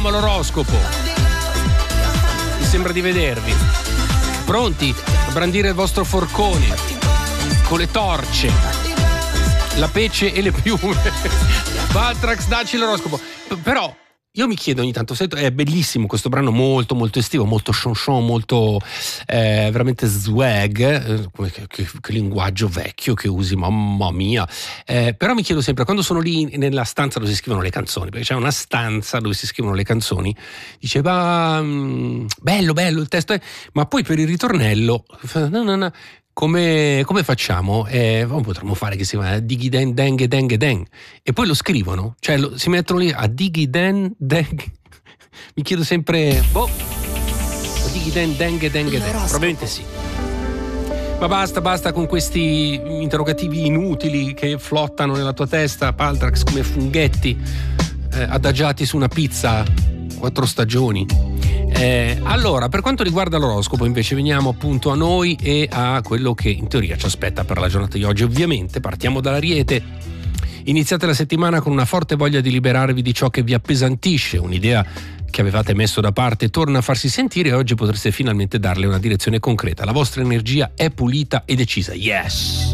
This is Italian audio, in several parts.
Andiamo all'oroscopo. Mi sembra di vedervi pronti a brandire il vostro forcone con le torce, la pece e le piume. Valtrax, dacci l'oroscopo. Però io mi chiedo ogni tanto, è bellissimo questo brano, molto molto estivo, molto chanson, molto veramente swag, che linguaggio vecchio che usi, mamma mia. Però mi chiedo sempre, quando sono lì nella stanza dove si scrivono le canzoni, perché c'è una stanza dove si scrivono le canzoni, dice bello il testo, ma poi per il ritornello no. Come facciamo? Potremmo fare che si chiama dighi den deng deng deng e poi lo scrivono, cioè si mettono lì a dighi den deng. Mi chiedo sempre dighi den deng deng deng. Probabilmente sì. Ma basta con questi interrogativi inutili che flottano nella tua testa, Valtrax, come funghetti adagiati su una pizza 4 stagioni. Allora, per quanto riguarda l'oroscopo invece veniamo appunto a noi e a quello che in teoria ci aspetta per la giornata di oggi. Ovviamente partiamo dall'Ariete. Iniziate la settimana con una forte voglia di liberarvi di ciò che vi appesantisce, un'idea che avevate messo da parte torna a farsi sentire e oggi potreste finalmente darle una direzione concreta. La vostra energia è pulita e decisa. Yes!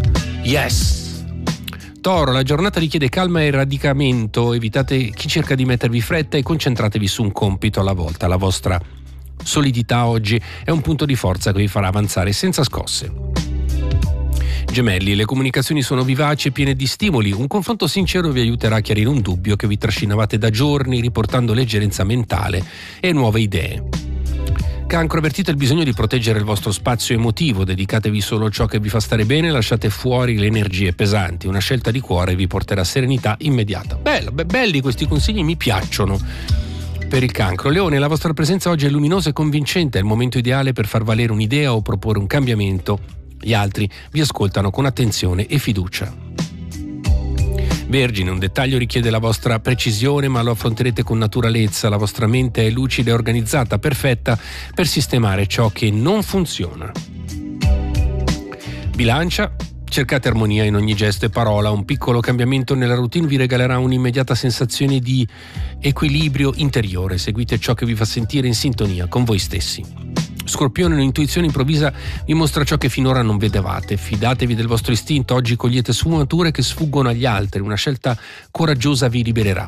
Toro, la giornata richiede calma e radicamento, evitate chi cerca di mettervi fretta e concentratevi su un compito alla volta. La vostra solidità oggi è un punto di forza che vi farà avanzare senza scosse. Gemelli, le comunicazioni sono vivaci e piene di stimoli, un confronto sincero vi aiuterà a chiarire un dubbio che vi trascinavate da giorni riportando leggerezza mentale e nuove idee. Cancro, avvertite il bisogno di proteggere il vostro spazio emotivo, dedicatevi solo a ciò che vi fa stare bene, lasciate fuori le energie pesanti, una scelta di cuore vi porterà serenità immediata. Belli questi consigli, mi piacciono. Per il Cancro, Leone, la vostra presenza oggi è luminosa e convincente, è il momento ideale per far valere un'idea o proporre un cambiamento. Gli altri vi ascoltano con attenzione e fiducia. Vergine, un dettaglio richiede la vostra precisione ma lo affronterete con naturalezza, la vostra mente è lucida e organizzata, perfetta per sistemare ciò che non funziona. Bilancia, cercate armonia in ogni gesto e parola, un piccolo cambiamento nella routine vi regalerà un'immediata sensazione di equilibrio interiore, seguite ciò che vi fa sentire in sintonia con voi stessi. Scorpione, un'intuizione improvvisa vi mostra ciò che finora non vedevate. Fidatevi del vostro istinto, oggi cogliete sfumature che sfuggono agli altri, una scelta coraggiosa vi libererà.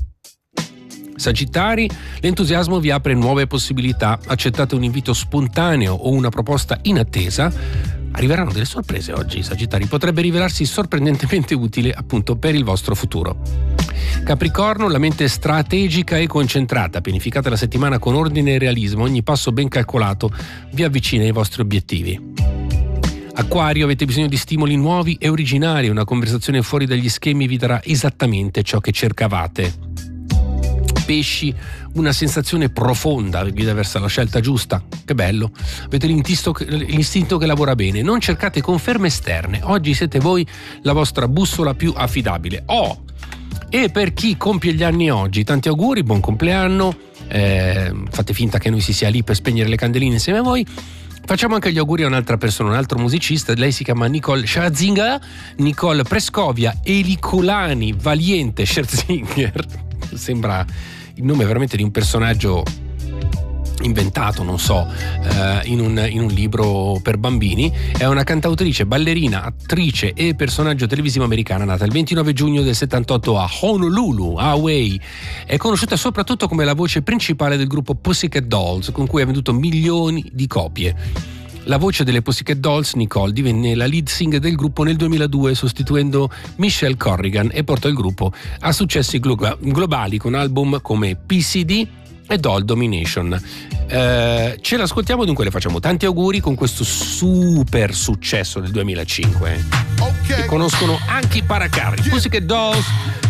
Sagittari, l'entusiasmo vi apre nuove possibilità, accettate un invito spontaneo o una proposta inattesa. Arriveranno delle sorprese oggi, Sagittari, potrebbe rivelarsi sorprendentemente utile appunto per il vostro futuro. Capricorno, la mente è strategica e concentrata, pianificate la settimana con ordine e realismo, ogni passo ben calcolato vi avvicina ai vostri obiettivi. Acquario, avete bisogno di stimoli nuovi e originali, una conversazione fuori dagli schemi vi darà esattamente ciò che cercavate. Pesci, una sensazione profonda vi guida verso la scelta giusta. Che bello, avete l'istinto che lavora bene, non cercate conferme esterne, oggi siete voi la vostra bussola più affidabile. E per chi compie gli anni oggi, tanti auguri, buon compleanno, fate finta che noi si sia lì per spegnere le candeline insieme a voi. Facciamo anche gli auguri a un'altra persona, un altro musicista, lei si chiama Nicole Scherzinger, Nicole Prescovia, Elicolani, Valiente Scherzinger, sembra il nome veramente di un personaggio inventato, non so, in un libro per bambini. È una cantautrice, ballerina, attrice e personaggio televisivo americana, nata il 29 giugno del 78 a Honolulu, Hawaii. È conosciuta soprattutto come la voce principale del gruppo Pussycat Dolls, con cui ha venduto milioni di copie. La voce delle Pussycat Dolls, Nicole, divenne la lead singer del gruppo nel 2002 sostituendo Michelle Corrigan e portò il gruppo a successi globali con album come PCD e Doll Domination. Ce l'ascoltiamo, dunque le facciamo tanti auguri con questo super successo del 2005 che conoscono anche i paracarri. Pussycat Dolls